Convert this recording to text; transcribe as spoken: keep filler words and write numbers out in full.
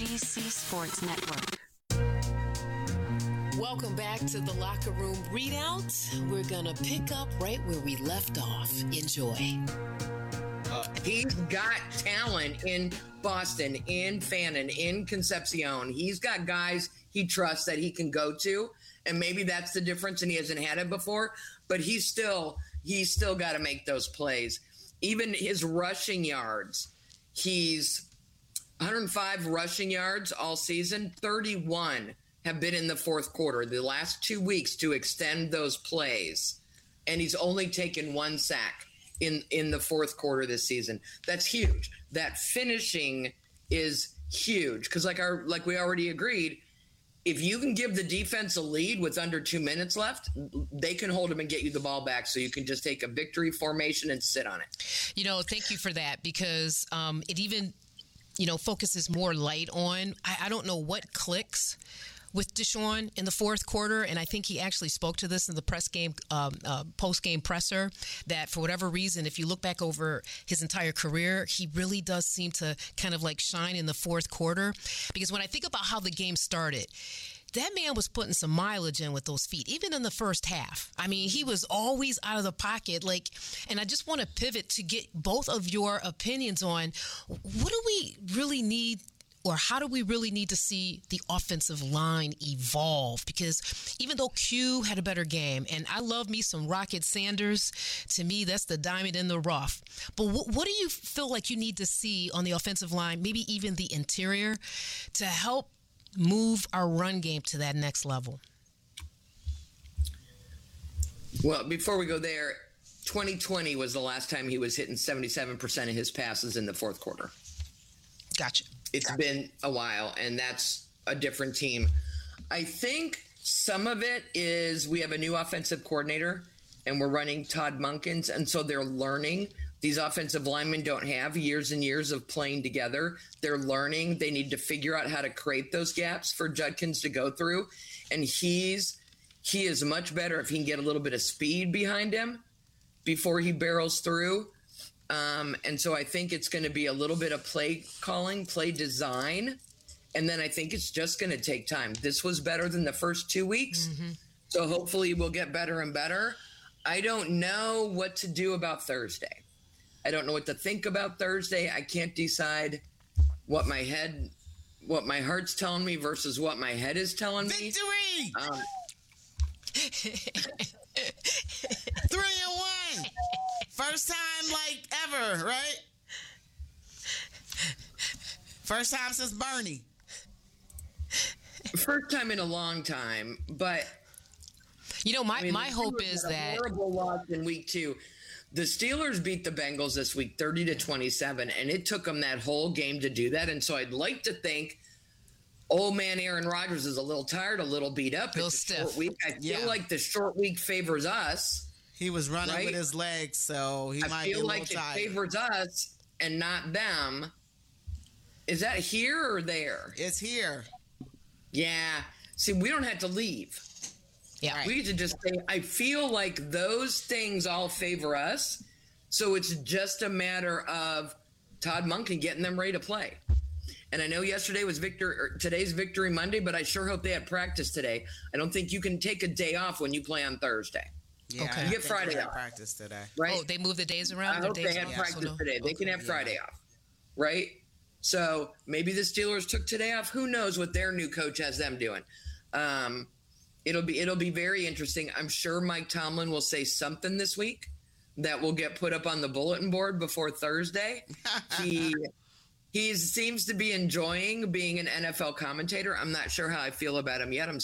G C Sports Network. Welcome back to the Locker Room Readout. We're going to pick up right where we left off. Enjoy. Uh, he's got talent in Boston, in Fannin, in Concepcion. He's got guys he trusts that he can go to, and maybe that's the difference, and he hasn't had it before, but he's still he's still got to make those plays. Even his rushing yards, he's one hundred five rushing yards all season, thirty-one have been in the fourth quarter, the last two weeks to extend those plays. And he's only taken one sack in, in the fourth quarter this season. That's huge. That finishing is huge. Because like our like we already agreed, if you can give the defense a lead with under two minutes left, they can hold them and get you the ball back so you can just take a victory formation and sit on it. You know, thank you for that, because um, it even, you know, focuses more light on, I, I don't know what clicks with Deshaun in the fourth quarter, and I think he actually spoke to this in the press game, um, uh, post-game presser, that for whatever reason, if you look back over his entire career, he really does seem to kind of like shine in the fourth quarter. Because when I think about how the game started, that man was putting some mileage in with those feet, even in the first half. I mean, he was always out of the pocket. Like, and I just want to pivot to get both of your opinions on what do we really need, or how do we really need to see the offensive line evolve? Because even though Q had a better game, and I love me some Rocket Sanders, to me, that's the diamond in the rough. But what, what do you feel like you need to see on the offensive line, maybe even the interior, to help move our run game to that next level? Well, before we go there, twenty twenty was the last time he was hitting seventy-seven percent of his passes in the fourth quarter. Gotcha. It's gotcha. been a while, and that's a different team. I think some of it is we have a new offensive coordinator, and we're running Todd Monken's, and so they're learning. These offensive linemen don't have years and years of playing together. They're learning. They need to figure out how to create those gaps for Judkins to go through, and he's he is much better if he can get a little bit of speed behind him before he barrels through. Um, and so I think it's going to be a little bit of play calling, play design, and then I think it's just going to take time. This was better than the first two weeks, mm-hmm. so hopefully we'll get better and better. I don't know what to do about Thursday. I don't know what to think about Thursday. I can't decide what my head, what my heart's telling me versus what my head is telling me. Victory! Um, Three and one. First time like ever, right? First time since Bernie. First time in a long time, but you know, my, I mean, my hope is that horrible loss in week two. The Steelers beat the Bengals this week thirty to twenty-seven, and it took them that whole game to do that. And so I'd like to think old man Aaron Rodgers is a little tired, a little beat up. Little it's a stiff. short week. I feel Yeah. like the short week favors us. He was running right? with his legs, so he I might be a feel little like it tired. favors us and not them. Is that here or there? It's here. Yeah. See, we don't have to leave. Yeah. Right. We get to just say, I feel like those things all favor us. So it's just a matter of Todd Monken getting them ready to play. And I know yesterday was Victor, or today's Victory Monday, but I sure hope they had practice today. I don't think you can take a day off when you play on Thursday. Yeah, Okay. I You get think Friday they had off. practice today. Right? Oh, they moved the days around? I Their hope days they had off, practice so no- today. They can okay. have yeah. Friday off, right? So maybe the Steelers took today off. Who knows what their new coach has them doing? Um, it'll be it'll be very interesting. I'm sure Mike Tomlin will say something this week that will get put up on the bulletin board before Thursday. He he seems to be enjoying being an N F L commentator. I'm not sure how I feel about him yet. I'm